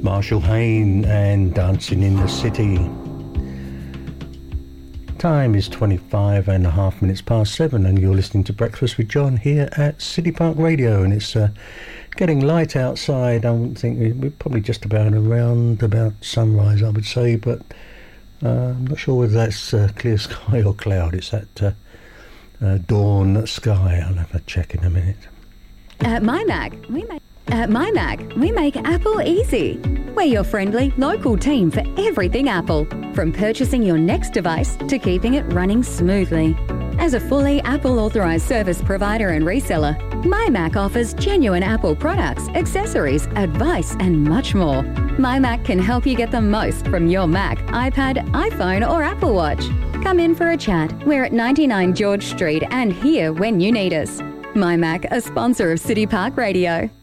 Marshall Hain and Dancing in the City. Time is 25 and a half minutes past 7 and you're listening to Breakfast with John here at City Park Radio, and it's getting light outside. I don't think we're probably just around about sunrise, I would say, but I'm not sure whether that's clear sky or cloud. It's that dawn sky. I'll have a check in a minute. At MyMac, we make Apple easy. We're your friendly, local team for everything Apple, from purchasing your next device to keeping it running smoothly. As a fully Apple authorised service provider and reseller, MyMac offers genuine Apple products, accessories, advice, and much more. MyMac can help you get the most from your Mac, iPad, iPhone, or Apple Watch. Come in for a chat. We're at 99 George Street and here when you need us. MyMac, a sponsor of City Park Radio.